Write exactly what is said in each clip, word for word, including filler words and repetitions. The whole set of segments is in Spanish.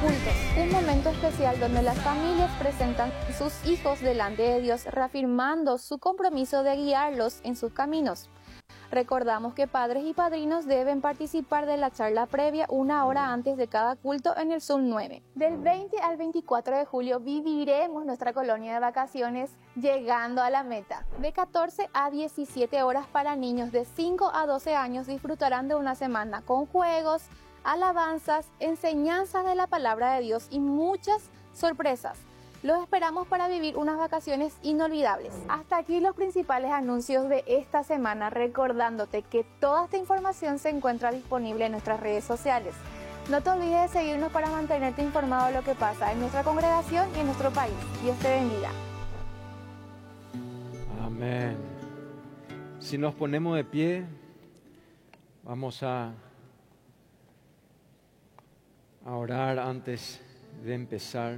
cultos, un momento especial donde las familias presentan a sus hijos delante de Dios, reafirmando su compromiso de guiarlos en sus caminos. Recordamos que padres y padrinos deben participar de la charla previa una hora antes de cada culto en el Zoom nueve. Del veinte al veinticuatro de julio viviremos nuestra colonia de vacaciones llegando a la meta. De catorce a diecisiete horas para niños de cinco a doce años disfrutarán de una semana con juegos, alabanzas, enseñanzas de la palabra de Dios y muchas sorpresas. Los esperamos para vivir unas vacaciones inolvidables. Hasta aquí los principales anuncios de esta semana, recordándote que toda esta información se encuentra disponible en nuestras redes sociales. No te olvides de seguirnos para mantenerte informado de lo que pasa en nuestra congregación y en nuestro país. Dios te bendiga. Amén. Si nos ponemos de pie, vamos a, a orar antes de empezar.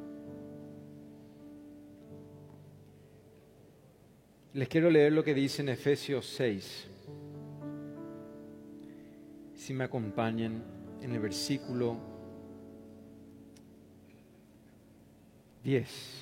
Les quiero leer lo que dice en Efesios seis. Si me acompañan en el versículo diez.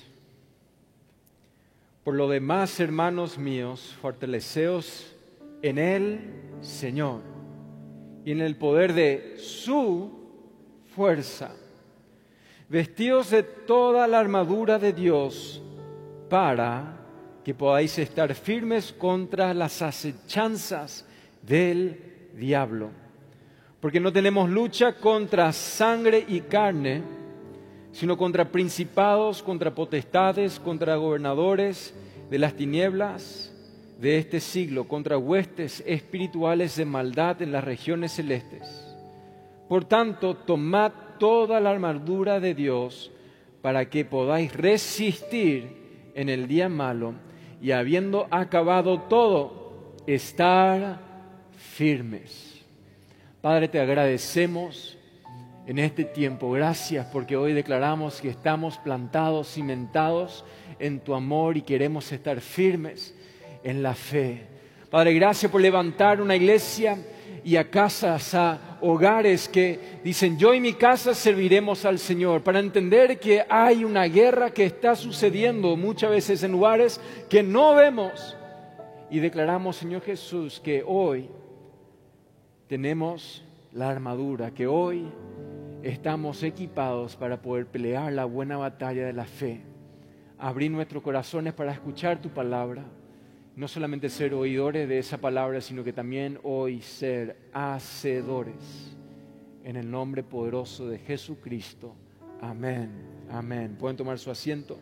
Por lo demás, hermanos míos, fortaleceos en el Señor y en el poder de su fuerza. Vestíos de toda la armadura de Dios para que podáis estar firmes contra las acechanzas del diablo. Porque no tenemos lucha contra sangre y carne, sino contra principados, contra potestades, contra gobernadores de las tinieblas de este siglo, contra huestes espirituales de maldad en las regiones celestes. Por tanto, tomad toda la armadura de Dios para que podáis resistir en el día malo, y habiendo acabado todo, estar firmes. Padre, te agradecemos en este tiempo. Gracias porque hoy declaramos que estamos plantados, cimentados en tu amor y queremos estar firmes en la fe. Padre, gracias por levantar una iglesia y a casas, a hogares que dicen, yo y mi casa serviremos al Señor, para entender que hay una guerra que está sucediendo muchas veces en lugares que no vemos. Y declaramos, Señor Jesús, que hoy tenemos la armadura, que hoy estamos equipados para poder pelear la buena batalla de la fe. Abrir nuestros corazones para escuchar tu palabra. No solamente ser oidores de esa palabra, sino que también hoy ser hacedores. En el nombre poderoso de Jesucristo. Amén. Amén. ¿Pueden tomar su asiento?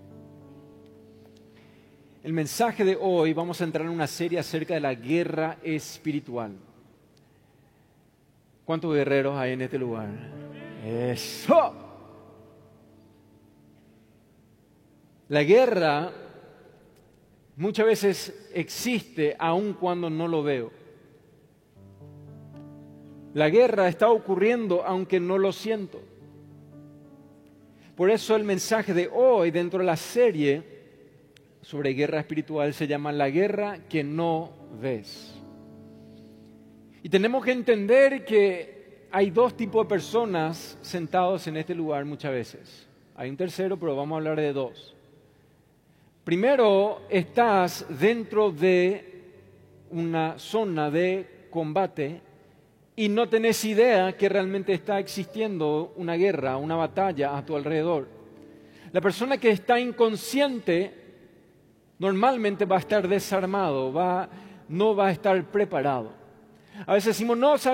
El mensaje de hoy, vamos a entrar en una serie acerca de la guerra espiritual. ¿Cuántos guerreros hay en este lugar? ¡Eso! La guerra muchas veces existe aun cuando no lo veo. La guerra está ocurriendo aunque no lo siento. Por eso el mensaje de hoy dentro de la serie sobre guerra espiritual se llama La guerra que no ves. Y tenemos que entender que hay dos tipos de personas sentados en este lugar muchas veces. Hay un tercero, pero vamos a hablar de dos. Primero, estás dentro de una zona de combate y no tenés idea que realmente está existiendo una guerra, una batalla a tu alrededor. La persona que está inconsciente normalmente va a estar desarmado, va, no va a estar preparado. A veces decimos, no,